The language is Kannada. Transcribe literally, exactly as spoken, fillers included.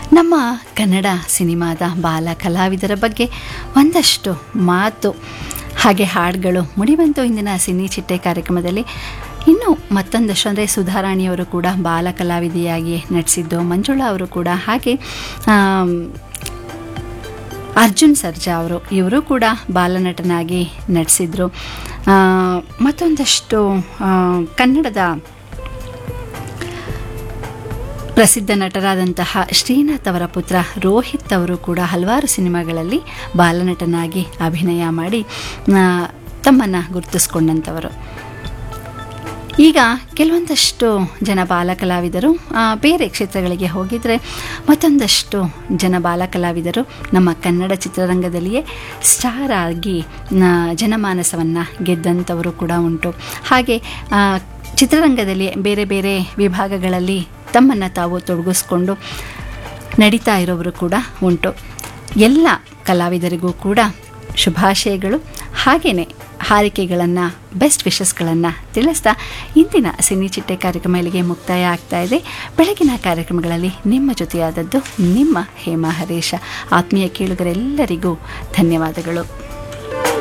ನಮ್ಮ ಕನ್ನಡ ಸಿನಿಮಾದ ಬಾಲ ಕಲಾವಿದರ ಬಗ್ಗೆ ಒಂದಷ್ಟು ಮಾತು ಹಾಗೆ ಹಾಡುಗಳು ಮುಡಿಬಂತು ಇಂದಿನ ಸಿನಿ ಚಿಟ್ಟೆ ಕಾರ್ಯಕ್ರಮದಲ್ಲಿ. ಇನ್ನು ಮತ್ತೊಂದಷ್ಟು ಅಂದರೆ ಸುಧಾರಾಣಿಯವರು ಕೂಡ ಬಾಲ ಕಲಾವಿದೆಯಾಗಿ ನಟಿಸಿದ್ದು, ಮಂಜುಳಾ ಅವರು ಕೂಡ, ಹಾಗೆ ಅರ್ಜುನ್ ಸರ್ಜಾ ಅವರು ಇವರು ಕೂಡ ಬಾಲನಟನಾಗಿ ನಟಿಸಿದರು. ಮತ್ತೊಂದಷ್ಟು ಕನ್ನಡದ ಪ್ರಸಿದ್ಧ ನಟರಾದಂತಹ ಶ್ರೀನಾಥ್ ಅವರ ಪುತ್ರ ರೋಹಿತ್ ಅವರು ಕೂಡ ಹಲವಾರು ಸಿನಿಮಾಗಳಲ್ಲಿ ಬಾಲನಟನಾಗಿ ಅಭಿನಯ ಮಾಡಿ ತಮ್ಮನ್ನು ಗುರುತಿಸ್ಕೊಂಡಂಥವರು. ಈಗ ಕೆಲವೊಂದಷ್ಟು ಜನ ಬಾಲ ಕಲಾವಿದರು ಬೇರೆ ಕ್ಷೇತ್ರಗಳಿಗೆ ಹೋಗಿದರೆ, ಮತ್ತೊಂದಷ್ಟು ಜನ ಬಾಲ ಕಲಾವಿದರು ನಮ್ಮ ಕನ್ನಡ ಚಿತ್ರರಂಗದಲ್ಲಿಯೇ ಸ್ಟಾರ್ ಆಗಿ ಜನಮಾನಸವನ್ನು ಗೆದ್ದಂಥವರು ಕೂಡ ಉಂಟು. ಹಾಗೆ ಚಿತ್ರರಂಗದಲ್ಲಿ ಬೇರೆ ಬೇರೆ ವಿಭಾಗಗಳಲ್ಲಿ ತಮ್ಮನ್ನು ತಾವು ತೊಡಗಿಸ್ಕೊಂಡು ನಡೀತಾ ಇರೋರು ಕೂಡ ಉಂಟು. ಎಲ್ಲ ಕಲಾವಿದರಿಗೂ ಕೂಡ ಶುಭಾಶಯಗಳು, ಹಾಗೆಯೇ ಹಾರೈಕೆಗಳನ್ನು, ಬೆಸ್ಟ್ ವಿಶಸ್ಗಳನ್ನು ತಿಳಿಸ್ತಾ ಇಂದಿನ ಸಿನಿ ಚಿಟ್ಟೆ ಕಾರ್ಯಕ್ರಮ ಇಲ್ಲಿಗೆ ಮುಕ್ತಾಯ ಆಗ್ತಾ ಇದೆ. ಬೆಳಗಿನ ಕಾರ್ಯಕ್ರಮಗಳಲ್ಲಿ ನಿಮ್ಮ ಜೊತೆಯಾದದ್ದು ನಿಮ್ಮ ಹೇಮಾ ಹರೀಶ. ಆತ್ಮೀಯ ಕೇಳುಗರೆಲ್ಲರಿಗೂ ಧನ್ಯವಾದಗಳು.